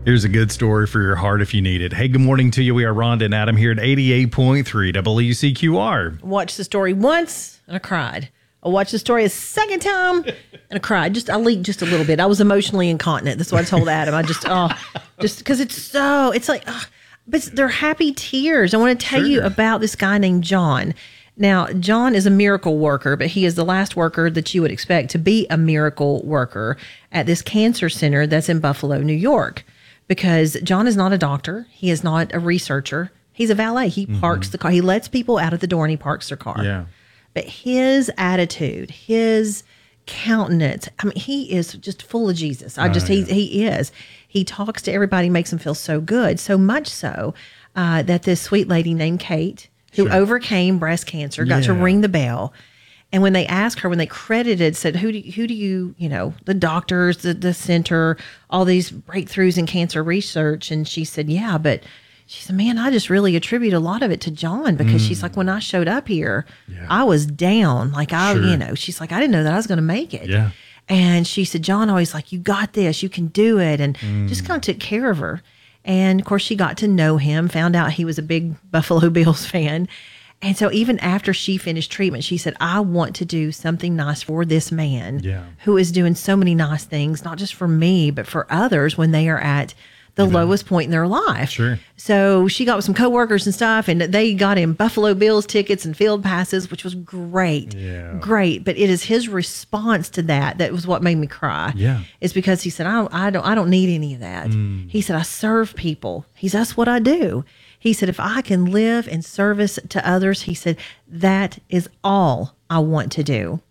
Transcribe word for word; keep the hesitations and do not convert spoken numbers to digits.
Here's a good story for your heart if you need it. Hey, good morning to you. We are Rhonda and Adam here at eighty-eight point three W C Q R. Watched the story once and I cried. I watched the story a second time and I cried. Just I leaked just a little bit. I was emotionally incontinent. That's what I told Adam. I just oh, just because it's so it's like, oh, but they're happy tears. I want to tell Sure. you about this guy named John. Now, John is a miracle worker, but he is the last worker that you would expect to be a miracle worker at this cancer center that's in Buffalo, New York. Because John is not a doctor. He is not a researcher. He's a valet. He mm-hmm. parks the car. He lets people out of the door and he parks their car. Yeah. But his attitude, his countenance, I mean, he is just full of Jesus. I just, oh, yeah. he, he is. He talks to everybody, makes them feel so good. So much so uh, that this sweet lady named Kate, who sure. overcame breast cancer, got yeah. to ring the bell. And when they asked her, when they credited, said, who do, who do you, you know, the doctors, the, the center, all these breakthroughs in cancer research. And she said, yeah, but she said, man, I just really attribute a lot of it to John because mm. she's like, when I showed up here, yeah. I was down. Like I, sure. you know, she's like, I didn't know that I was going to make it. Yeah. And she said, John always like, you got this, you can do it. And mm. just kind of took care of her. And of course she got to know him, found out he was a big Buffalo Bills fan. And so even after she finished treatment, she said, I want to do something nice for this man yeah. who is doing so many nice things, not just for me, but for others when they are at the yeah. lowest point in their life. Sure. So she got with some coworkers and stuff, and they got him Buffalo Bills tickets and field passes, which was great. Yeah. Great. But it is his response to that that was what made me cry. Yeah. It's because he said, I don't, I don't, I don't need any of that. Mm. He said, I serve people. He said, that's what I do. He said, if I can live in service to others, he said, that is all I want to do.